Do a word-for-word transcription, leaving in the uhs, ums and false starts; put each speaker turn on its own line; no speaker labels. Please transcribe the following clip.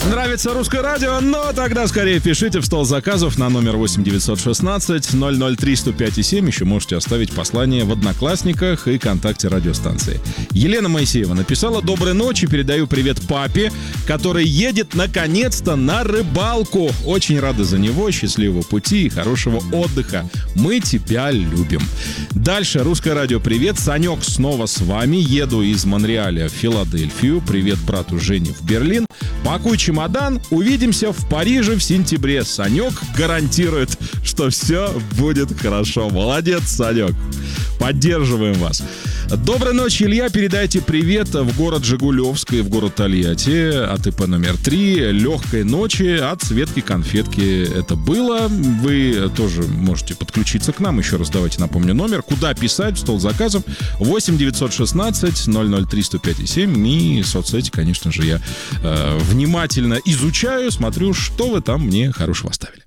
Нравится русское радио? Но тогда скорее пишите в стол заказов на номер восемь девятьсот шестнадцать ноль ноль три сто пять и семь. Еще можете оставить послание в Одноклассниках и ВКонтакте радиостанции. Елена Моисеева написала: «Доброй ночи, передаю привет папе, который едет наконец-то на рыбалку. Очень рада за него, счастливого пути и хорошего отдыха. Мы тебя любим». Дальше русское радио привет. Санек снова с вами. Еду из Монреаля в Филадельфию. Привет брату Жене в Берлин. Пакуй чемодан, увидимся в Париже в сентябре. Санек гарантирует, что все будет хорошо. Молодец, Санек. Поддерживаем вас. Доброй ночи, Илья. Передайте привет в город Жигулевск и в город Тольятти от ИП номер три. Легкой ночи от Светки-конфетки. Это было. Вы тоже можете подключиться к нам. Еще раз давайте напомню номер. Куда писать? В стол заказов восемь девятьсот шестнадцать ноль ноль три сто пять и семь. И соцсети, конечно же, я э, внимательно изучаю, смотрю, что вы там мне хорошего оставили.